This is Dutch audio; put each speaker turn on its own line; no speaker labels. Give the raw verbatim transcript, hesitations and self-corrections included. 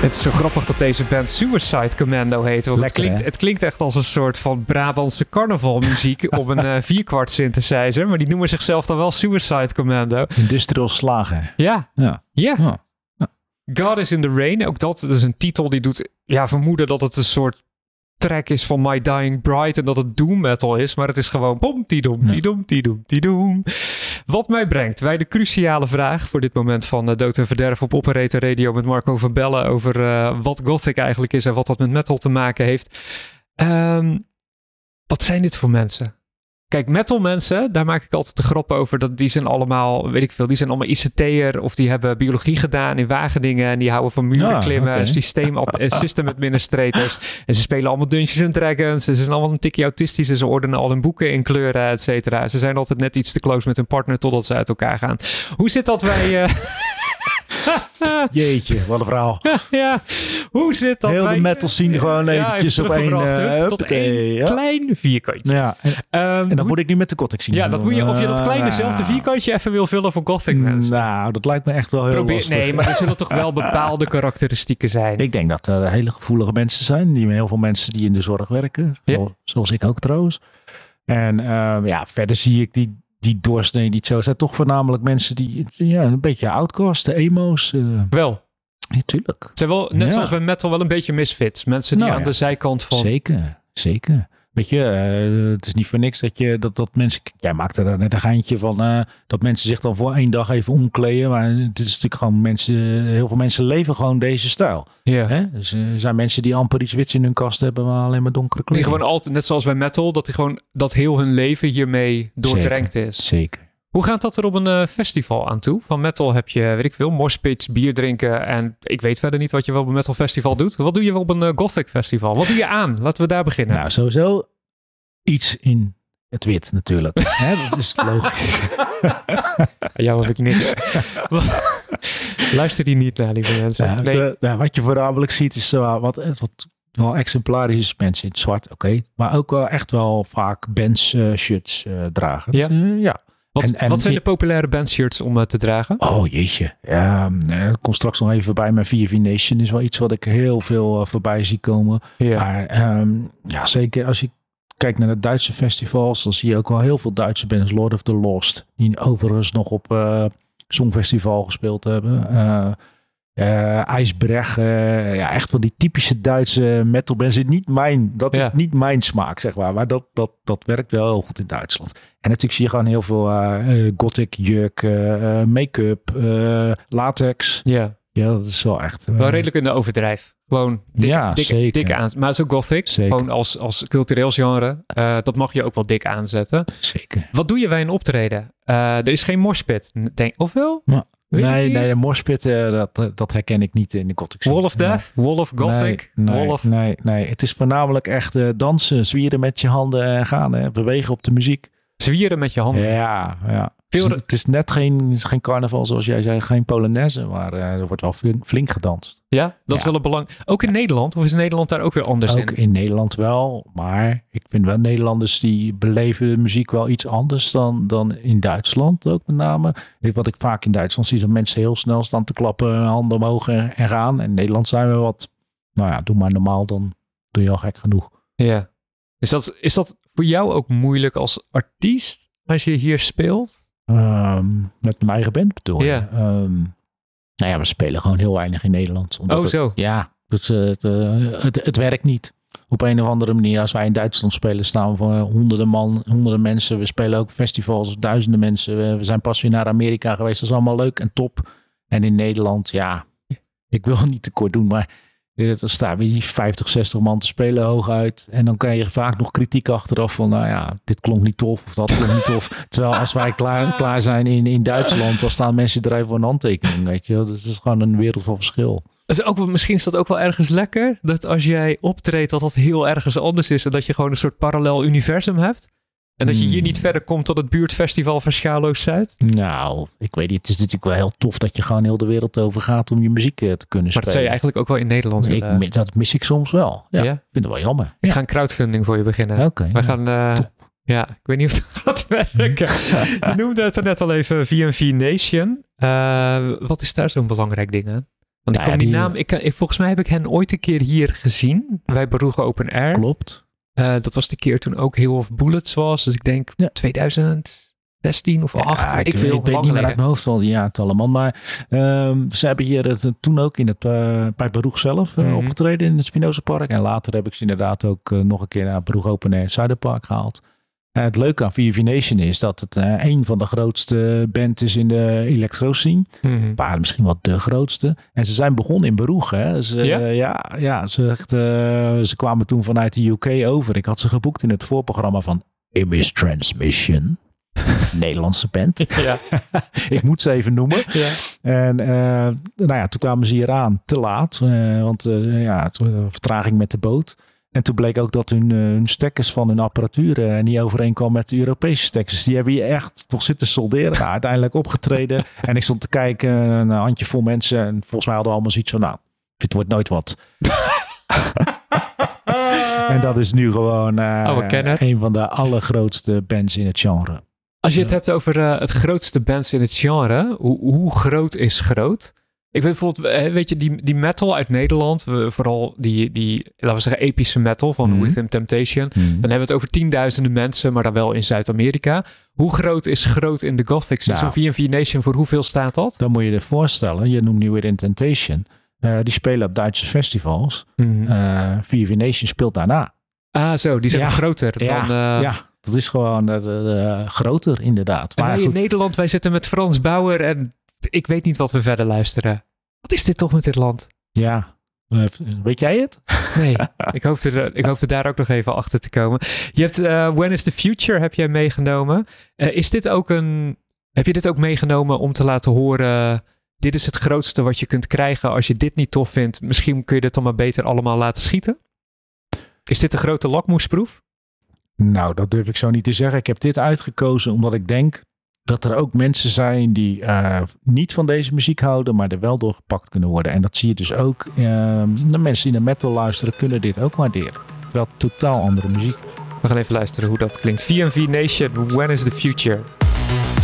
Het is zo grappig dat deze band Suicide Commando heet. Want
Lekker,
het, klinkt, het klinkt echt als een soort van Brabantse carnavalmuziek op een uh, vierkwart synthesizer. Maar die noemen zichzelf dan wel Suicide Commando.
Industrial slager.
Ja.
Ja.
Ja.
Ja.
God is in the Rain. Ook dat, dat is een titel die doet ja, vermoeden dat het een soort track is van My Dying Bride en dat het doom metal is, maar het is gewoon bom, tidom, tidom, tidom, tidom. Wat mij brengt bij de cruciale vraag voor dit moment van uh, Dood en Verderf op Operator Radio met Marco van Bellen over uh, wat gothic eigenlijk is en wat dat met metal te maken heeft. Um, wat zijn dit voor mensen? Kijk, metal mensen, daar maak ik altijd de grap over. Dat die zijn allemaal, weet ik veel, die zijn allemaal I C T'er of die hebben biologie gedaan in Wageningen en die houden van muren
Ja,
klimmen,
okay.
systeem, system administrators. En ze spelen allemaal Dungeons and Dragons. Ze zijn allemaal een tikje autistisch en ze ordenen al hun boeken in kleuren, et cetera. Ze zijn altijd net iets te close met hun partner totdat ze uit elkaar gaan. Hoe zit dat bij... Uh...
Jeetje, wat een verhaal.
Ja, ja. Hoe zit dat?
Heel
bij...
de metal scene gewoon eventjes
ja,
op één... Uh,
tot één
ja.
klein vierkantje.
Ja. En,
um,
en dan moet ik nu met de gothic zien.
Ja, dat moet je, of je dat kleine
uh,
zelfde vierkantje even wil vullen voor gothic mensen.
Nou, dat lijkt me echt wel heel
Probeer,
lastig.
Nee, maar er zullen toch wel bepaalde karakteristieken zijn.
Ik denk dat er hele gevoelige mensen zijn. Die, heel veel mensen die in de zorg werken.
Ja.
Zoals, zoals ik ook trouwens. En uh, ja, verder zie ik die... Die doorsnee niet zo. Het zijn toch voornamelijk mensen die ja, een beetje outcast, de emo's. Uh.
Wel.
Natuurlijk.
Het zijn wel, net
ja.
zoals bij metal, wel een beetje misfits. Mensen die
nou,
aan
ja.
de zijkant van...
Zeker, zeker. Weet je, uh, het is niet voor niks dat je dat, dat mensen... Jij maakte er net een geintje van uh, dat mensen zich dan voor één dag even omkleden. Maar het is natuurlijk gewoon mensen... Heel veel mensen leven gewoon deze stijl.
Ja.
Hè? Dus er uh, zijn mensen die amper iets wits in hun kast hebben, maar alleen maar donkere kleuren.
Die gewoon altijd, net zoals bij metal, dat die gewoon dat heel hun leven hiermee doordrenkt
zeker,
is.
Zeker.
Hoe gaat dat er op een uh, festival aan toe? Van metal heb je, weet ik veel, moshpits, bier drinken en ik weet verder niet wat je wel op een metal festival doet. Wat doe je wel op een uh, gothic festival? Wat doe je aan? Laten we daar beginnen.
Nou, sowieso iets in het wit natuurlijk. Hè, dat is logisch.
Aan jou heb ik niks. Luister die niet naar, lieve mensen.
Ja,
nee.
de, nou, wat je voornamelijk ziet is uh, wat, wat wel exemplarisch is. Mensen in het zwart, oké. Okay. Maar ook wel echt wel vaak bands uh, shirts uh, dragen.
Ja.
Uh, ja.
Wat,
en, en,
wat zijn de populaire bandshirts om uh, te dragen?
Oh jeetje. Ja, ik kom straks nog even voorbij. Mijn V V Nation is wel iets wat ik heel veel uh, voorbij zie komen.
Ja.
Maar um, ja, zeker als je kijkt naar de Duitse festivals, dan zie je ook wel heel veel Duitse bands. Lord of the Lost, die overigens nog op uh, Songfestival gespeeld hebben. Uh, uh, IJsbreg, uh, ja, echt wel die typische Duitse metal bands. Niet mijn, dat
ja.
is niet mijn smaak, zeg maar. Maar dat, dat, dat werkt wel heel goed in Duitsland. En natuurlijk zie je gewoon heel veel uh, gothic jurk, uh, make-up, uh, latex.
Ja.
Ja, dat is wel echt... Uh,
wel redelijk in de overdrijf. Gewoon dik,
ja,
dik,
zeker.
dik aan. Maar het is ook gothic.
Zeker.
Gewoon als, als cultureel genre. Uh, dat mag je ook wel dik aanzetten.
Zeker.
Wat doe je bij een optreden? Uh, er is geen moshpit. Denk, of wel?
Ja. Nee, nee, de morspit, uh, dat, dat herken ik niet in de gothic scene.
Wall of Death? Nee. Wall of Gothic?
Nee, nee,
Wall of...
nee, nee. Het is voornamelijk echt uh, dansen, zwieren met je handen en gaan. Hè, bewegen op de muziek.
Zwieren met je handen?
Ja, ja.
Veel...
Het, is, het is net geen, geen carnaval zoals jij zei, geen Polonaise, maar uh, er wordt wel flink, flink gedanst.
Ja, dat
ja.
is wel een belang. Ook in Nederland? Of is Nederland daar ook weer anders
ook
in?
Ook in Nederland wel, maar ik vind wel Nederlanders die beleven de muziek wel iets anders dan, dan in Duitsland ook met name. Wat ik vaak in Duitsland zie, dat mensen heel snel staan te klappen, handen omhoog en, en gaan. En in Nederland zijn we wat, nou ja, doe maar normaal, dan doe je al gek genoeg.
Ja. Is dat, is dat voor jou ook moeilijk als artiest als je hier speelt?
Um, met mijn eigen band bedoel je?
Ja.
Um, nou ja, we spelen gewoon heel weinig in Nederland.
Oh,
het,
zo?
Ja, het, het, het, het werkt niet. Op een of andere manier, als wij in Duitsland spelen, staan we voor honderden man, honderden mensen. We spelen ook festivals, duizenden mensen. We, we zijn pas weer naar Amerika geweest. Dat is allemaal leuk en top. En in Nederland, ja, ik wil niet te kort doen, maar er staan weer vijftig, zestig man te spelen hooguit. En dan kan je vaak nog kritiek achteraf van, nou ja, dit klonk niet tof of dat klonk niet tof. Terwijl als wij klaar, klaar zijn in, in Duitsland, dan staan mensen er even voor een handtekening, weet je. Dus het is gewoon een wereld van verschil.
Dat is ook wel, misschien is dat ook wel ergens lekker, dat als jij optreedt, dat dat heel ergens anders is en dat je gewoon een soort parallel universum hebt. En dat je hier niet verder komt tot het buurtfestival van Schaarloos Zuid?
Nou, ik weet niet. Het is natuurlijk wel heel tof dat je gewoon heel de wereld over gaat om je muziek te kunnen spelen.
Maar dat zou je eigenlijk ook wel in Nederland willen.
Ik, dat mis ik soms wel. Ja,
ja?
Ik vind het wel jammer.
Ik
ja.
ga een crowdfunding voor je beginnen.
Oké. Okay,
We
ja.
gaan... Uh, ja, ik weet niet of dat gaat werken. Je noemde het er net al even V V Nation. Uh, wat is daar zo'n belangrijk ding aan? Want ik
Nou
kan
ja,
die
die,
naam... Ik, ik, volgens mij heb ik hen ooit een keer hier gezien. Bij Baruch Open Air.
Klopt.
Uh, dat was de keer toen ook Hill of Bullets was. Dus ik denk
Ja.
twintig zestien of acht.
Ja,
ik,
ik,
veel,
ik weet niet meer uit mijn hoofd al die jaartallen, man. Maar um, ze hebben hier het, toen ook in het, uh, bij Baruch zelf uh,
mm-hmm.
opgetreden in het Spinoza Park. En later heb ik ze inderdaad ook uh, nog een keer naar Baruch Open Air Zuiderpark gehaald. Uh, het leuke aan V V Nation is dat het uh, een van de grootste bands is in de electro-scene.
Mm-hmm.
Maar misschien wel de grootste. En ze zijn begonnen in Baruch. Hè? Ze,
ja?
Uh, ja, ja ze, echt, uh, ze kwamen toen vanuit de U K over. Ik had ze geboekt in het voorprogramma van Image Transmission. Nederlandse band.
Ja.
Ik moet ze even noemen.
Ja.
En uh, nou ja, toen kwamen ze hier aan te laat. Uh, want uh, ja, het was een vertraging met de boot. En toen bleek ook dat hun, uh, hun stekkers van hun apparatuur uh, niet overeenkwam met de Europese stekkers. Die hebben hier echt nog zitten solderen. Nou, uiteindelijk opgetreden. En ik stond te kijken, een handjevol mensen. En volgens mij hadden we allemaal zoiets van, nou, dit wordt nooit wat. En dat is nu gewoon uh,
oh,
een van de allergrootste bands in het genre.
Als je het hebt over uh, het grootste bands in het genre, hoe, hoe groot is groot? Ik weet bijvoorbeeld, weet je, die, die metal uit Nederland, we, vooral die, die, laten we zeggen, epische metal van mm-hmm. Within Temptation. Mm-hmm. Dan hebben we het over tienduizenden mensen, maar dan wel in Zuid-Amerika. Hoe groot is groot in de Gothic scene? Nou, zo'n V V Nation, voor hoeveel staat dat?
Dan moet je je voorstellen, je noemt nu Within Temptation. Uh, die spelen op Duitse festivals. Mm-hmm. Uh, V V Nation speelt daarna.
Ah, zo, die zijn ja. groter
ja.
dan... Uh...
Ja. Dat is gewoon uh, uh, groter, inderdaad.
Maar en wij goed. In Nederland, wij zitten met Frans Bauer en ik weet niet wat we verder luisteren. Wat is dit toch met dit land?
Ja, uh, weet jij het?
Nee, ik hoopte, ik hoopte daar ook nog even achter te komen. Je hebt uh, When is the Future heb jij meegenomen. Uh, is dit ook een... Heb je dit ook meegenomen om te laten horen... Dit is het grootste wat je kunt krijgen als je dit niet tof vindt. Misschien kun je dit dan maar beter allemaal laten schieten? Is dit een grote lakmoesproef?
Nou, dat durf ik zo niet te zeggen. Ik heb dit uitgekozen omdat ik denk dat er ook mensen zijn die uh, niet van deze muziek houden, maar er wel door gepakt kunnen worden. En dat zie je dus ook. Uh, de mensen die naar metal luisteren kunnen dit ook waarderen. Wel totaal andere muziek.
We gaan even luisteren hoe dat klinkt. V V Nation, When is the Future?